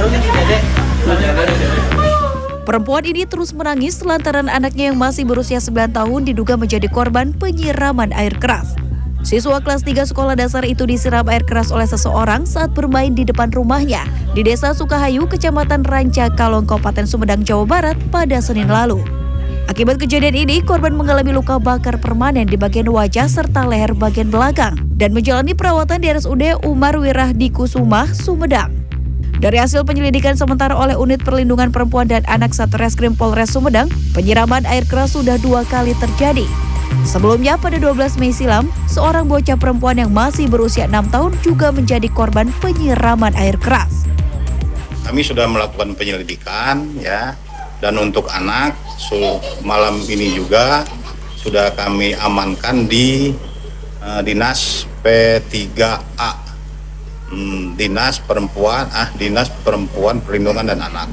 Perempuan ini terus menangis lantaran anaknya yang masih berusia 9 tahun diduga menjadi korban penyiraman air keras. Siswa kelas 3 sekolah dasar itu disiram air keras oleh seseorang saat bermain di depan rumahnya di Desa Sukahayu, Kecamatan Ranca Kalong, Kabupaten Sumedang, Jawa Barat pada Senin lalu. Akibat kejadian ini, korban mengalami luka bakar permanen di bagian wajah serta leher bagian belakang dan menjalani perawatan di RSUD Umar Wirahdikusumah, Sumedang. Dari hasil penyelidikan sementara oleh Unit Perlindungan Perempuan dan Anak Satreskrim Polres Sumedang, penyiraman air keras sudah 2 kali terjadi. Sebelumnya pada 12 Mei silam, seorang bocah perempuan yang masih berusia 6 tahun juga menjadi korban penyiraman air keras. Kami sudah melakukan penyelidikan ya, dan untuk anak malam ini juga sudah kami amankan di Dinas P3A, Dinas Perempuan Perlindungan dan Anak.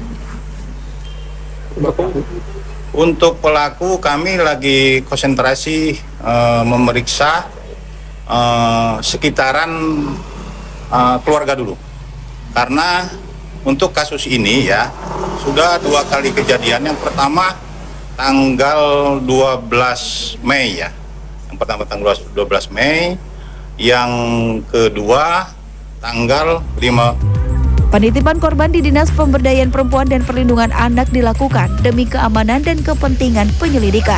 Untuk pelaku kami lagi konsentrasi memeriksa sekitaran keluarga dulu, karena untuk kasus ini ya sudah 2 kali kejadian. Yang pertama tanggal 12 Mei ya. Yang pertama tanggal 12 Mei, yang kedua tanggal 5. Penitipan korban di Dinas Pemberdayaan Perempuan dan Perlindungan Anak dilakukan demi keamanan dan kepentingan penyelidikan.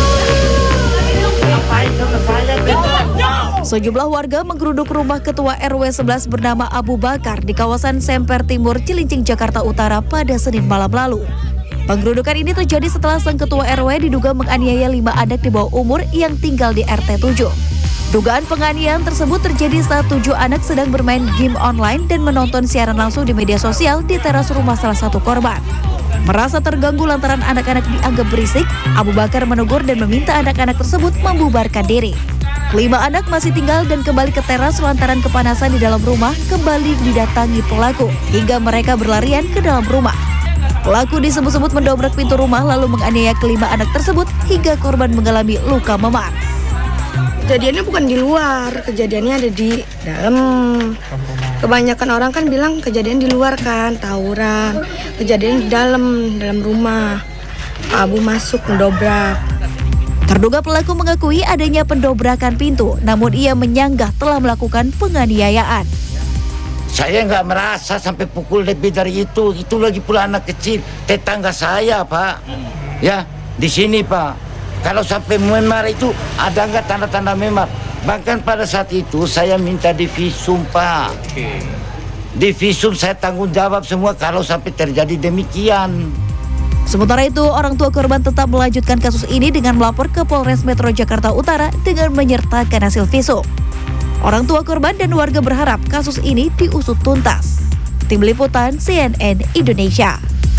Sejumlah warga menggeruduk rumah Ketua RW 11 bernama Abu Bakar di kawasan Semper Timur, Cilincing, Jakarta Utara pada Senin malam lalu. Penggerudukan ini terjadi setelah sang Ketua RW diduga menganiaya 5 anak di bawah umur yang tinggal di RT 7. Dugaan penganiayaan tersebut terjadi saat 7 anak sedang bermain game online dan menonton siaran langsung di media sosial di teras rumah salah satu korban. Merasa terganggu lantaran anak-anak dianggap berisik, Abu Bakar menegur dan meminta anak-anak tersebut membubarkan diri. 5 anak masih tinggal dan kembali ke teras lantaran kepanasan di dalam rumah kembali didatangi pelaku hingga mereka berlarian ke dalam rumah. Pelaku disebut-sebut mendobrak pintu rumah lalu menganiaya ke-5 anak tersebut hingga korban mengalami luka memar. Kejadiannya bukan di luar, kejadiannya ada di dalam. Kebanyakan orang kan bilang kejadian di luar kan, tawuran. Kejadian di dalam rumah. Abu masuk mendobrak. Terduga pelaku mengakui adanya pendobrakan pintu, namun ia menyanggah telah melakukan penganiayaan. Saya nggak merasa sampai pukul lebih dari itu lagi pula anak kecil, tetangga saya Pak. Ya, di sini Pak. Kalau sampai memar itu ada nggak tanda-tanda memar? Bahkan pada saat itu saya minta divisum Pak. Divisum saya tanggung jawab semua kalau sampai terjadi demikian. Sementara itu, orang tua korban tetap melanjutkan kasus ini dengan melapor ke Polres Metro Jakarta Utara dengan menyertakan hasil visum. Orang tua korban dan warga berharap kasus ini diusut tuntas. Tim Liputan CNN Indonesia.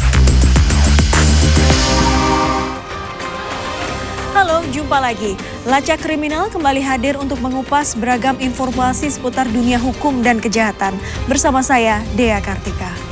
Halo, jumpa lagi. Lacak Kriminal kembali hadir untuk mengupas beragam informasi seputar dunia hukum dan kejahatan. Bersama saya, Dea Kartika.